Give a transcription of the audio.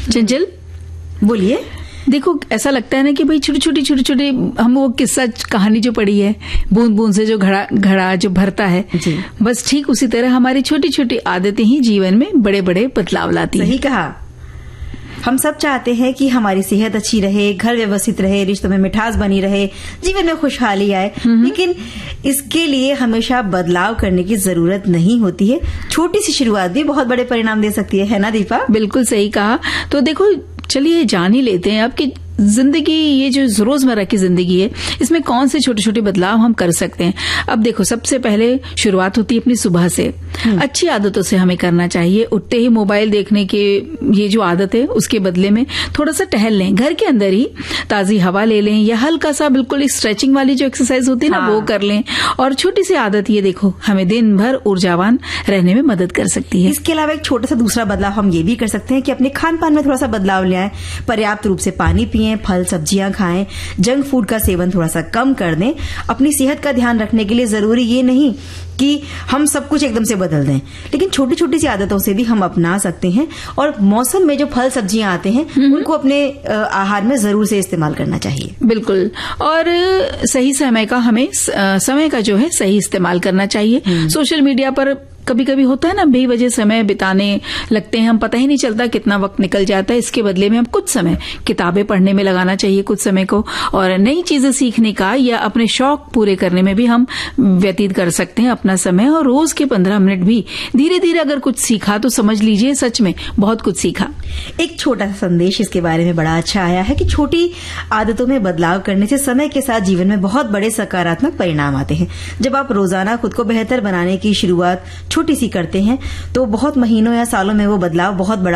चंचल बोलिए। देखो, ऐसा लगता है ना कि भाई छोटी छोटी हम वो किस्सा कहानी जो पढ़ी है, बूंद बूंद से जो घड़ा जो भरता है जी। बस ठीक उसी तरह हमारी छोटी छोटी आदतें ही जीवन में बड़े बड़े बदलाव लाती हैं। सही कहा। हम सब चाहते हैं कि हमारी सेहत अच्छी रहे, घर व्यवस्थित रहे, रिश्तों में मिठास बनी रहे, जीवन में खुशहाली आए, लेकिन इसके लिए हमेशा बदलाव करने की जरूरत नहीं होती है। छोटी सी शुरुआत भी बहुत बड़े परिणाम दे सकती है ना दीपा? बिल्कुल सही कहा। तो देखो, चलिए जान ही लेते हैं अब कि जिंदगी, ये जो रोजमर्रा की जिंदगी है, इसमें कौन से छोटे छोटे बदलाव हम कर सकते हैं। अब देखो, सबसे पहले शुरुआत होती है अपनी सुबह से। अच्छी आदतों से हमें करना चाहिए। उठते ही मोबाइल देखने के ये जो आदत है, उसके बदले में थोड़ा सा टहल लें, घर के अंदर ही ताजी हवा ले लें, या हल्का सा बिल्कुल स्ट्रेचिंग वाली जो एक्सरसाइज होती है ना, वो कर लें। और छोटी सी आदत ये देखो, हमें दिन भर ऊर्जावान रहने में मदद कर सकती है। इसके अलावा एक छोटा सा दूसरा बदलाव हम ये भी कर सकते हैं कि अपने खान पान में थोड़ा सा बदलाव ले आए। पर्याप्त रूप से पानी पिएं, फल सब्जियां खाएं, जंक फूड का सेवन थोड़ा सा कम कर दें। अपनी सेहत का ध्यान रखने के लिए जरूरी ये नहीं कि हम सब कुछ एकदम से बदल दें, लेकिन छोटी छोटी सी आदतों से भी हम अपना सकते हैं। और मौसम में जो फल सब्जियां आते हैं, उनको अपने आहार में जरूर से इस्तेमाल करना चाहिए। बिल्कुल। और सही समय का हमें समय का जो है सही इस्तेमाल करना चाहिए। सोशल मीडिया पर कभी कभी होता है ना, बेवजह समय बिताने लगते हैं, हम पता ही नहीं चलता कितना वक्त निकल जाता है। इसके बदले में हम कुछ समय किताबें पढ़ने में लगाना चाहिए, कुछ समय को, और नई चीजें सीखने का या अपने शौक पूरे करने में भी हम व्यतीत कर सकते हैं अपना समय। और रोज के 15 मिनट भी धीरे धीरे अगर कुछ सीखा तो समझ लीजिए सच में बहुत कुछ सीखा। एक छोटा सा संदेश इसके बारे में बड़ा अच्छा आया है कि छोटी आदतों में बदलाव करने से समय के साथ जीवन में बहुत बड़े सकारात्मक परिणाम आते हैं। जब आप रोजाना खुद को बेहतर बनाने की शुरुआत छोटी सी करते हैं, तो बहुत महीनों या सालों में वो बदलाव बहुत बड़ा